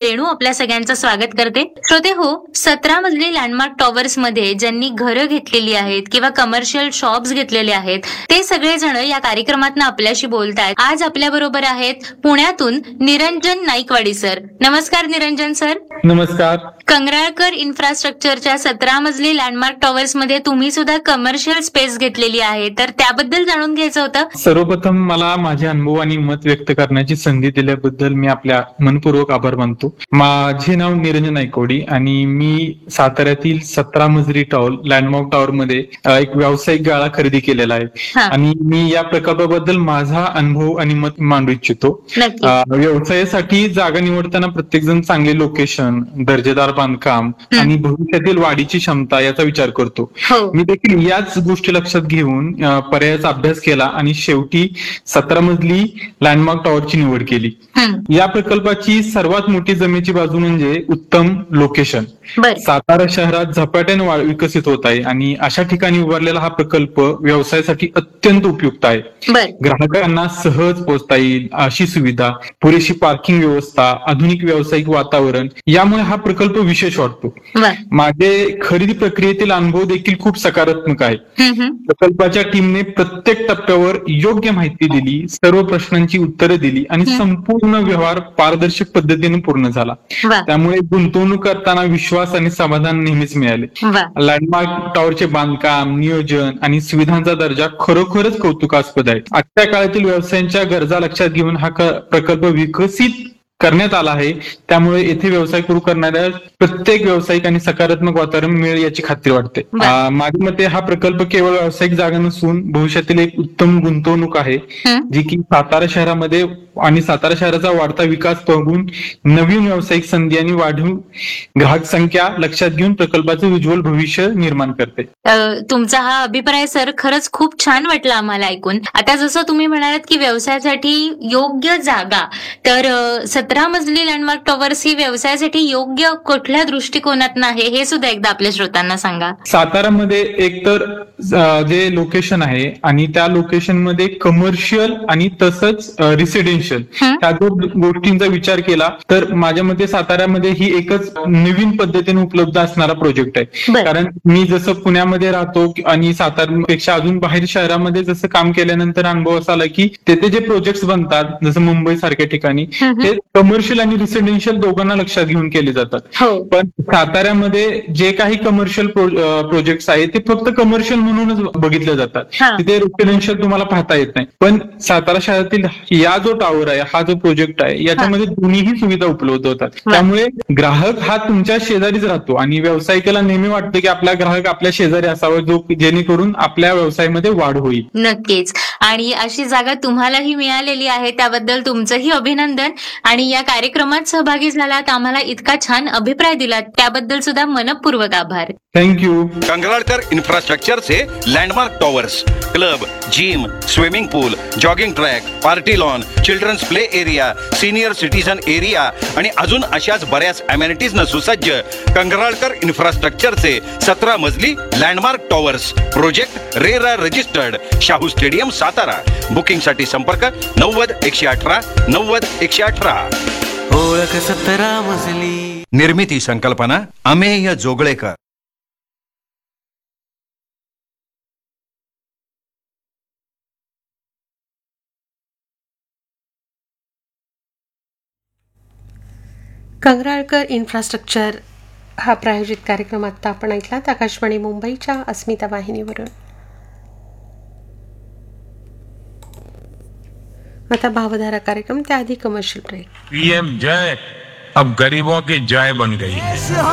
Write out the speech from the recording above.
रेणू आपल्या सगळ्यांचं स्वागत करते. श्रोते हो, 17 मजली लँडमार्क टॉवर्स मध्ये ज्यांनी घरं घेतलेली आहेत किंवा कमर्शियल शॉप्स घेतलेले आहेत ते सगळेजण या कार्यक्रमातून आपल्याशी बोलतायत. आज आपल्या बरोबर आहेत पुण्यातून निरंजन नाईकवाडी सर. नमस्कार निरंजन सर. नमस्कार. कंगराळकर इन्फ्रास्ट्रक्चरच्या 17 मजली लँडमार्क टॉवर्स मध्ये तुम्ही सुद्धा कमर्शियल स्पेस घेतलेली आहे, तर त्याबद्दल जाणून घ्यायचं होतं. सर्वप्रथम मला माझे अनुभव आणि मत व्यक्त करण्याची संधी दिल्याबद्दल मी आपल्या मनपूर्वक आभार मानतो. माझे नाव निरंजन नाईकवाडी आणि मी साताऱ्यातील 17 मजली लँडमार्क टॉवर मध्ये एक व्यावसायिक गाळा खरेदी केलेला आहे आणि मी या प्रकल्पाबद्दल माझा अनुभव आणि मत मांडू इच्छितो. व्यवसायासाठी जागा निवडताना प्रत्येक जण चांगले लोकेशन, दर्जेदार बांधकाम आणि भविष्यातील वाढीची क्षमता याचा विचार करतो. मी देखील याच गोष्टी लक्षात घेऊन पर्यायाचा अभ्यास केला आणि शेवटी 17 मजली लँडमार्क टॉवरची निवड केली. या प्रकल्पाची सर्वात मोठी जमेची बाजू म्हणजे उत्तम लोकेशन. सातारा शहरात झपाट्याने विकसित होत आहे आणि अशा ठिकाणी उभारलेला हा प्रकल्प व्यवसायासाठी अत्यंत उपयुक्त आहे. ग्राहकांना सहज पोहोचता येईल अशी सुविधा, पुरेशी पार्किंग व्यवस्था, आधुनिक व्यावसायिक वातावरण यामुळे हा प्रकल्प विशेष वाटतो. माझे खरेदी प्रक्रियेतील अनुभव देखील खूप सकारात्मक आहे. प्रकल्पाच्या टीमने प्रत्येक टप्प्यावर योग्य माहिती दिली, सर्व प्रश्नांची उत्तरं दिली आणि संपूर्ण व्यवहार पारदर्शक पद्धतीने पूर्ण झाला. त्यामुळे गुंतवणूक करताना विश्वास आणि समाधान नेहमीच मिळाले. लँडमार्क टॉवरचे बांधकाम, नियोजन आणि सुविधांचा दर्जा खरोखरच कौतुकास्पद आहे. आजच्या काळातील व्यवसायांच्या गरजा लक्षात घेऊन हा प्रकल्प विकसित करण्यात आला आहे. त्यामुळे येथे व्यवसाय सुरू करणाऱ्या प्रत्येक व्यावसायिकांनी सकारात्मक वातावरण मिळेल याची खात्री वाटते. माझ्या मते हा प्रकल्प केवळ व्यावसायिक जागा नसून भविष्यातील एक उत्तम गुंतवणूक आहे, जी की सातारा शहरामध्ये आणि सातारा शहराचा वाढता विकास बघून नवीन व्यावसायिक संधी आणि वाढीव ग्राहक संख्या लक्षात घेऊन प्रकल्पाचे उज्ज्वल भविष्य निर्माण करते. तुमचा हा अभिप्राय सर खरंच खूप छान वाटला आम्हाला ऐकून. आता जसं तुम्ही म्हणालात की व्यवसायासाठी योग्य जागा, तर 17 मजली लँडमार्क टॉवर्स ही व्यवसायासाठी योग्य कुठल्या दृष्टिकोनातून आहे हे सुद्धा एकदा आपल्या श्रोतांना सांगा. सातारामध्ये एकतर जे लोकेशन आहे आणि त्या लोकेशन मध्ये कमर्शियल आणि तसंच रेसिडेन्शियल ह्या दोन गोष्टींचा विचार केला तर माझ्या मते साताऱ्यामध्ये ही एकच नवीन पद्धतीने उपलब्ध असणारा प्रोजेक्ट आहे. कारण मी जसं पुण्यामध्ये राहतो आणि सातारापेक्षा अजून बाहेर शहरामध्ये जसं काम केल्यानंतर अनुभव असा आला की तेथे जे प्रोजेक्ट बनतात जसं मुंबई सारख्या ठिकाणी ते कमर्शियल आणि रेसिडेन्शियल दोघांना लक्षात घेऊन केले जातात. पण साताऱ्यामध्ये जे काही कमर्शियल प्रोजेक्ट आहेत ते फक्त कमर्शियल म्हणूनच बघितले जातात. तिथे रेसिडेन्शियल तुम्हाला पाहता येत नाही. पण सातारा शहरातील या जो टावर आहे, हा जो प्रोजेक्ट आहे, याच्यामध्ये दोन्हीही सुविधा उपलब्ध होतात. त्यामुळे ग्राहक हा तुमच्या शेजारीच राहतो आणि व्यावसायिकाला नेहमी वाटतं की आपला ग्राहक आपल्या शेजारी असावा, जो जेणेकरून आपल्या व्यवसायामध्ये वाढ होईल. नक्कीच. आणि अशी जागा तुम्हालाही मिळालेली आहे, त्याबद्दल तुमचंही अभिनंदन. आणि या कार्यक्रमात सहभागी झालात, आम्हाला इतका छान अभिप्राय दिलात त्याबद्दल सुद्धा मनपूर्वक आभार. Thank you. कंगराळकर इन्फ्रास्ट्रक्चरचे landmark towers club, gym, swimming पूल, jogging track, party lawn, children's play area, senior citizen area आणि अजून अशाच बऱ्याच अमेनिटीजनं सुसज्ज कंगराळकर इन्फ्रास्ट्रक्चरचे 17 मजली landmark towers project RERA registered, Shahu stadium Satara. बुकिंगसाठी संपर्क 90 118 90 118. ओळख 17 मजली. निर्मिती संकल्पना अमेय जोगळेकर. कंगराळकर इन्फ्रास्ट्रक्चर हा प्रायोजित कार्यक्रम आता आपण ऐकलात आकाशवाणी मुंबईच्या अस्मिता वाहिनीवरून. आता भावधारा कार्यक्रम, त्याआधी कमर्शियल ब्रेक. पीएम जय अब गरीबों की जय बन गई है.